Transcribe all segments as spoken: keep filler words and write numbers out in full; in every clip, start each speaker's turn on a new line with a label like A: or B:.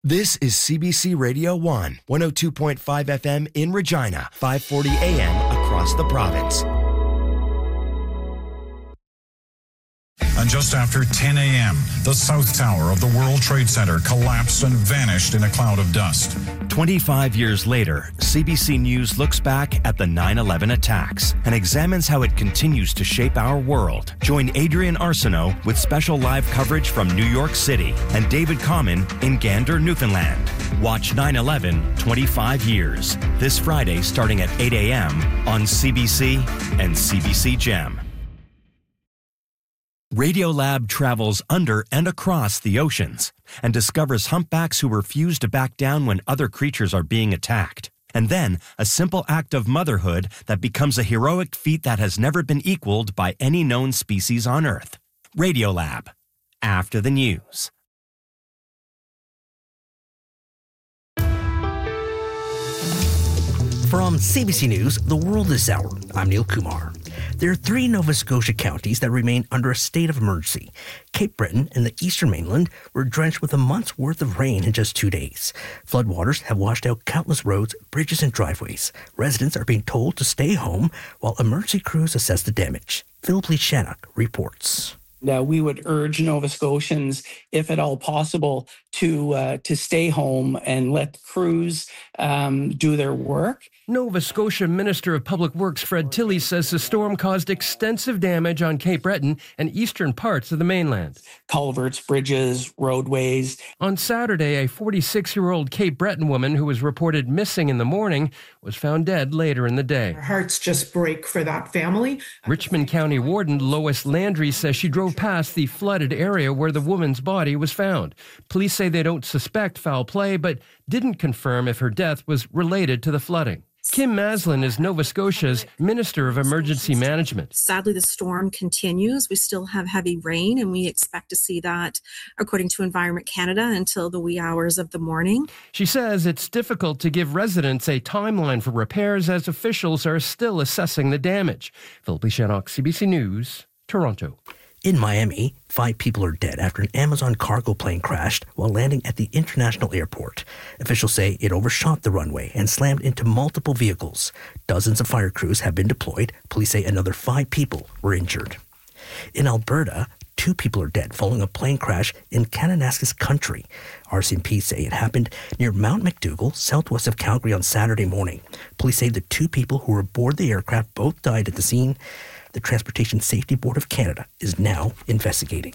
A: This is C B C Radio one, one oh two point five F M in Regina, five forty A M across the province.
B: And just after ten A M, the South Tower of the World Trade Center collapsed and vanished in a cloud of dust.
A: twenty-five years later, C B C News looks back at the nine eleven attacks and examines how it continues to shape our world. Join Adrian Arsenault with special live coverage from New York City and David Common in Gander, Newfoundland. Watch nine eleven twenty-five years, this Friday starting at eight A M on C B C and C B C Gem. Radiolab travels under and across the oceans and discovers humpbacks who refuse to back down when other creatures are being attacked. And then, a simple act of motherhood that becomes a heroic feat that has never been equaled by any known species on Earth. Radiolab. After the news.
C: From C B C News, The World This Hour, I'm Neil Kumar. There are three Nova Scotia counties that remain under a state of emergency. Cape Breton and the eastern mainland were drenched with a month's worth of rain in just two days. Floodwaters have washed out countless roads, bridges, and driveways. Residents are being told to stay home while emergency crews assess the damage. Philip Lee Shannock reports.
D: Uh, we would urge Nova Scotians, if at all possible, to uh, to stay home and let crews um, do their work.
E: Nova Scotia Minister of Public Works Fred Tilley says the storm caused extensive damage on Cape Breton and eastern parts of the mainland.
D: Culverts, bridges, roadways.
E: On Saturday, a forty-six-year-old Cape Breton woman who was reported missing in the morning was found dead later in the day.
F: Our hearts just break for that family.
E: Richmond County Warden Lois Landry says she drove past the flooded area where the woman's body was found. Police say they don't suspect foul play, but didn't confirm if her death was related to the flooding. Kim Maslin is Nova Scotia's Minister of Emergency Management.
G: Sadly, the storm continues. We still have heavy rain, and we expect to see that, according to Environment Canada, until the wee hours of the morning.
E: She says it's difficult to give residents a timeline for repairs as officials are still assessing the damage. Philip Shannock, C B C News, Toronto.
C: In Miami, five people are dead after an Amazon cargo plane crashed while landing at the international airport. Officials say it overshot the runway and slammed into multiple vehicles. Dozens of fire crews have been deployed. Police say another five people were injured. In Alberta, two people are dead following a plane crash in Kananaskis Country. R C M P say it happened near Mount McDougall, southwest of Calgary on Saturday morning. Police say the two people who were aboard the aircraft both died at the scene. The Transportation Safety Board of Canada is now investigating.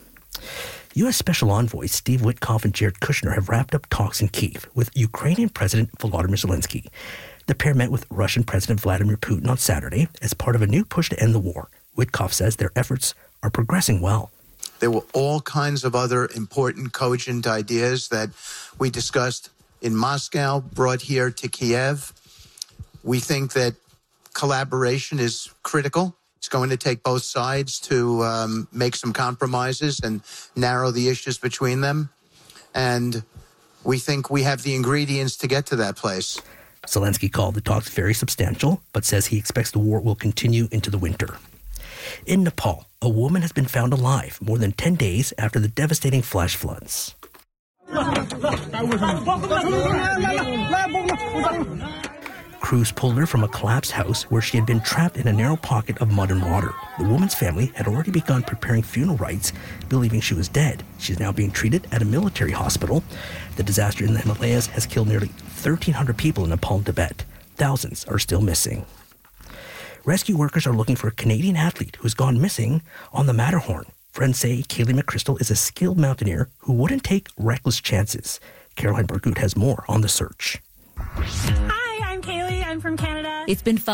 C: U S Special Envoys Steve Witkoff and Jared Kushner have wrapped up talks in Kyiv with Ukrainian President Volodymyr Zelensky. The pair met with Russian President Vladimir Putin on Saturday as part of a new push to end the war. Witkoff says their efforts are progressing well.
H: There were all kinds of other important, cogent ideas that we discussed in Moscow, brought here to Kiev. We think that collaboration is critical. It's going to take both sides to um, make some compromises and narrow the issues between them. And we think we have the ingredients to get to that place.
C: Zelensky called the talks very substantial, but says he expects the war will continue into the winter. In Nepal, a woman has been found alive more than ten days after the devastating flash floods. Crews pulled her from a collapsed house where she had been trapped in a narrow pocket of mud and water. The woman's family had already begun preparing funeral rites, believing she was dead. She's now being treated at a military hospital. The disaster in the Himalayas has killed nearly thirteen hundred people in Nepal and Tibet. Thousands are still missing. Rescue workers are looking for a Canadian athlete who's gone missing on the Matterhorn. Friends say Kaylee McChrystal is a skilled mountaineer who wouldn't take reckless chances. Caroline Bargut has more on the search.
I: Hi, I'm Kaylee. I'm from Canada.
J: It's been fun.